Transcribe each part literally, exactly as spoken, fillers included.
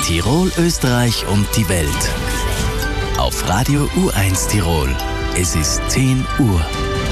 Tirol, Österreich und die Welt. Auf Radio U eins Tirol. Es ist zehn Uhr.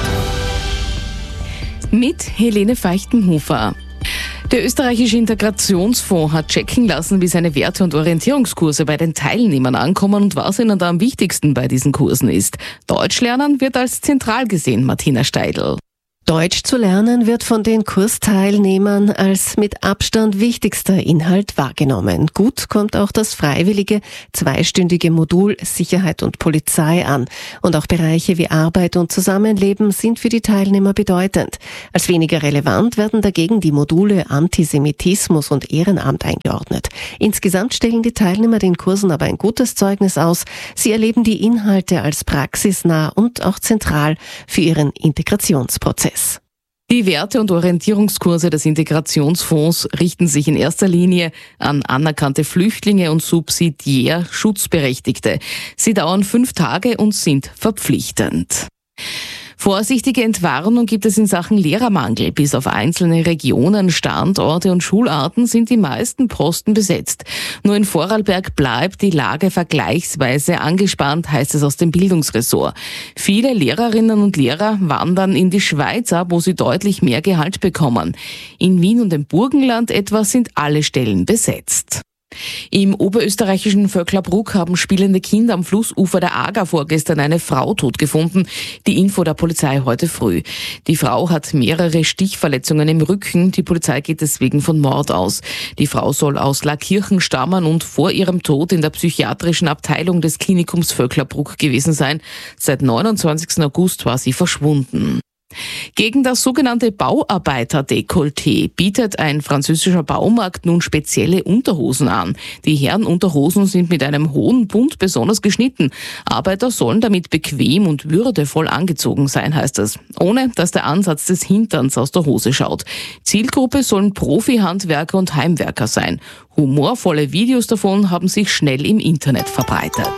Mit Helene Feichtenhofer. Der österreichische Integrationsfonds hat checken lassen, wie seine Werte- und Orientierungskurse bei den Teilnehmern ankommen und was ihnen da am wichtigsten bei diesen Kursen ist. Deutsch lernen wird als zentral gesehen, Martina Steidl. Deutsch zu lernen wird von den Kursteilnehmern als mit Abstand wichtigster Inhalt wahrgenommen. Gut kommt auch das freiwillige, zweistündige Modul Sicherheit und Polizei an. Und auch Bereiche wie Arbeit und Zusammenleben sind für die Teilnehmer bedeutend. Als weniger relevant werden dagegen die Module Antisemitismus und Ehrenamt eingeordnet. Insgesamt stellen die Teilnehmer den Kursen aber ein gutes Zeugnis aus. Sie erleben die Inhalte als praxisnah und auch zentral für ihren Integrationsprozess. Die Werte- und Orientierungskurse des Integrationsfonds richten sich in erster Linie an anerkannte Flüchtlinge und subsidiär Schutzberechtigte. Sie dauern fünf Tage und sind verpflichtend. Vorsichtige Entwarnung gibt es in Sachen Lehrermangel. Bis auf einzelne Regionen, Standorte und Schularten sind die meisten Posten besetzt. Nur in Vorarlberg bleibt die Lage vergleichsweise angespannt, heißt es aus dem Bildungsressort. Viele Lehrerinnen und Lehrer wandern in die Schweiz ab, wo sie deutlich mehr Gehalt bekommen. In Wien und im Burgenland etwa sind alle Stellen besetzt. Im oberösterreichischen Vöcklerbruck haben spielende Kinder am Flussufer der Aga vorgestern eine Frau tot gefunden. Die Info der Polizei heute früh. Die Frau hat mehrere Stichverletzungen im Rücken. Die Polizei geht deswegen von Mord aus. Die Frau soll aus Laakirchen stammen und vor ihrem Tod in der psychiatrischen Abteilung des Klinikums Vöcklerbruck gewesen sein. Seit neunundzwanzigsten August war sie verschwunden. Gegen das sogenannte Bauarbeiter-Dekolleté bietet ein französischer Baumarkt nun spezielle Unterhosen an. Die Herrenunterhosen sind mit einem hohen Bund besonders geschnitten. Arbeiter sollen damit bequem und würdevoll angezogen sein, heißt es, ohne dass der Ansatz des Hinterns aus der Hose schaut. Zielgruppe sollen Profi-Handwerker und Heimwerker sein. Humorvolle Videos davon haben sich schnell im Internet verbreitet.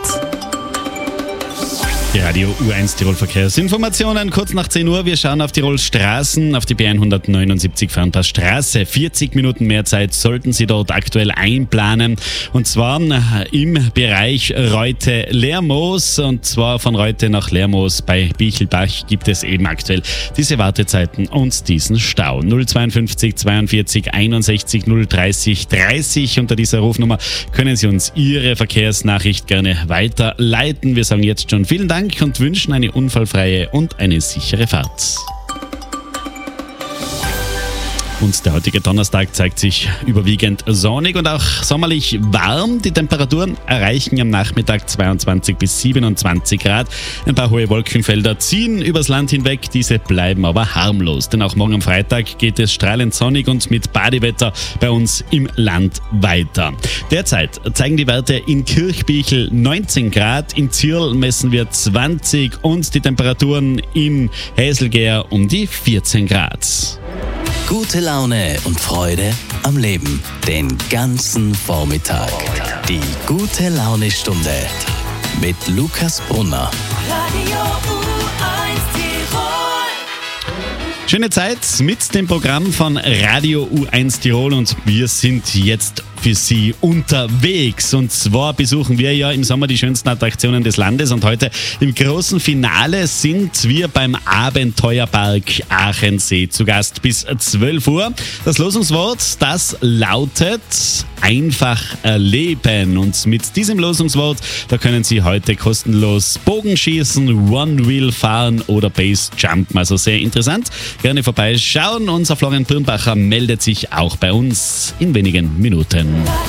Die Radio U eins Tirol Verkehrsinformationen, kurz nach zehn Uhr. Wir schauen auf Tirols Straßen, auf die B hundertneunundsiebzig Fernpassstraße. vierzig Minuten mehr Zeit sollten Sie dort aktuell einplanen. Und zwar im Bereich Reute-Lermoos. Und zwar von Reute nach Lermoos bei Bichelbach gibt es eben aktuell diese Wartezeiten und diesen Stau. null zweiundfünfzig zweiundvierzig einundsechzig null dreißig dreißig. Unter dieser Rufnummer können Sie uns Ihre Verkehrsnachricht gerne weiterleiten. Wir sagen jetzt schon vielen Dank und wünschen eine unfallfreie und eine sichere Fahrt. Und der heutige Donnerstag zeigt sich überwiegend sonnig und auch sommerlich warm. Die Temperaturen erreichen am Nachmittag zweiundzwanzig bis siebenundzwanzig Grad. Ein paar hohe Wolkenfelder ziehen übers Land hinweg, diese bleiben aber harmlos. Denn auch morgen am Freitag geht es strahlend sonnig und mit Badewetter bei uns im Land weiter. Derzeit zeigen die Werte in Kirchbichel neunzehn Grad, in Zirl messen wir zwanzig und die Temperaturen in Häselgeer um die vierzehn Grad. Gute Laune und Freude am Leben. Den ganzen Vormittag. Die gute Laune-Stunde mit Lukas Brunner. Radio U eins Tirol. Schöne Zeit mit dem Programm von Radio U eins Tirol und wir sind jetzt für Sie unterwegs. Und zwar besuchen wir ja im Sommer die schönsten Attraktionen des Landes und heute im großen Finale sind wir beim Abenteuerpark Aachensee zu Gast bis zwölf Uhr. Das Losungswort, das lautet einfach erleben. Und mit diesem Losungswort, da können Sie heute kostenlos Bogenschießen, One-Wheel fahren oder Base-Jumpen. Also sehr interessant. Gerne vorbeischauen. Unser Florian Birnbacher meldet sich auch bei uns in wenigen Minuten.